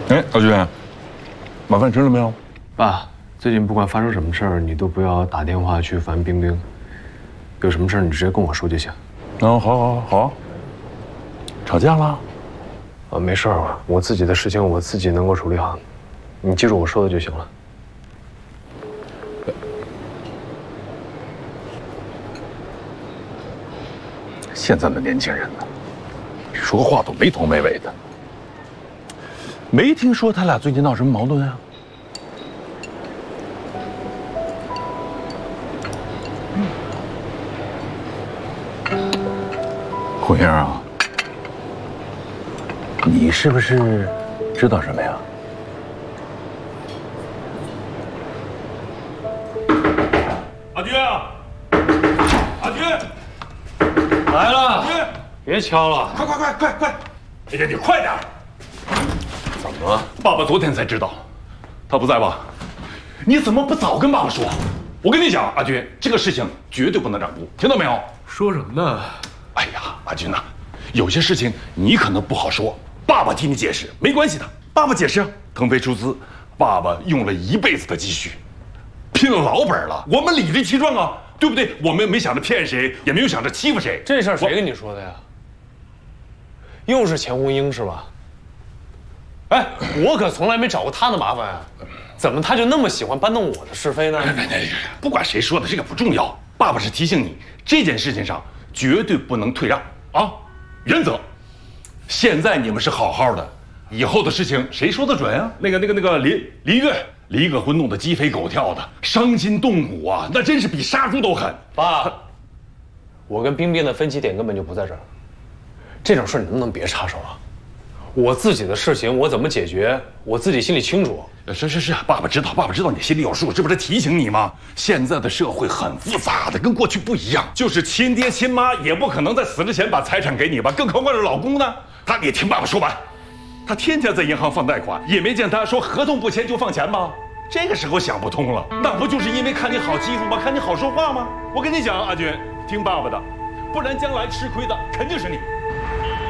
哎，阿军，晚饭吃了没有？ 爸，最近不管发生什么事儿，你都不要打电话去烦冰冰。有什么事儿你直接跟我说就行。 哦，好。吵架了？ 啊，没事儿，我自己的事情我自己能够处理好，你记住我说的就行了。 现在的年轻人呢，说话都没头没尾的。没听说他俩最近闹什么矛盾啊？红英啊，你是不是知道什么呀？ 阿军啊，阿军， 来了， 阿军， 别敲了， 快！哎呀，你快点！ 怎么了？ 爸爸昨天才知道，他不在吧？你怎么不早跟爸爸说？我跟你讲，阿军，这个事情绝对不能让步，听到没有？ 说什么呢？ 哎呀，阿军呐，有些事情你可能不好说，爸爸替你解释，没关系的。爸爸解释，腾飞出资，爸爸用了一辈子的积蓄，拼了老本了，我们理直气壮啊，对不对？我们没想着骗谁，也没有想着欺负谁。 这事儿谁跟你说的呀？又是钱红英是吧？哎，我可从来没找过他的麻烦啊，怎么他就那么喜欢搬弄我的是非呢？ 不管谁说的，这个不重要。爸爸是提醒你，这件事情上绝对不能退让啊，原则。现在你们是好好的，以后的事情谁说的准啊？那个离个婚弄得鸡飞狗跳的，伤筋动骨啊，那真是比杀猪都狠。 爸，我跟冰冰的分歧点根本就不在这儿，这种事你能不能别插手啊？我自己的事情我怎么解决，我自己心里清楚。 是，爸爸知道你心里有数，这不是提醒你吗？现在的社会很复杂的，跟过去不一样。就是亲爹亲妈也不可能在死之前把财产给你吧，更何况是老公呢？他也听爸爸说完，他天天在银行放贷款，也没见他说合同不签就放钱吧？这个时候想不通了，那不就是因为看你好欺负吗？看你好说话吗？我跟你讲，阿军，听爸爸的，不然将来吃亏的肯定是你。